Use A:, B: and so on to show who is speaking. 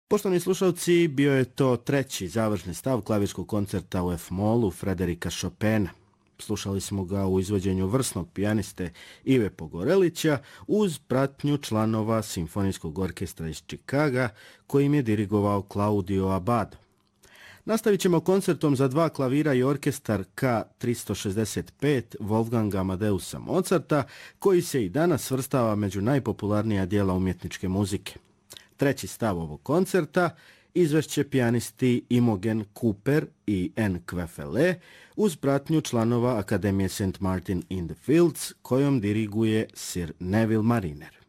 A: Poštovani slušalci, bio je to treći završni stav klavirskog koncerta u F-molu Frederika Chopina. Slušali smo ga u izvođenju vrsnog pijaniste Ive Pogorelića uz pratnju članova Simfonijskog orkestra iz Čikaga kojim je dirigovao Claudio Abbado. Nastavit ćemo koncertom za dva klavira i orkestar K365 Wolfganga Amadeusa Mozarta, koji se i danas svrstava među najpopularnija dijela umjetničke muzike. Treći stav ovog koncerta izvešće pijanisti Imogen Cooper i Anne Queffele uz pratnju članova Akademije St. Martin in the Fields kojom diriguje Sir Neville Mariner.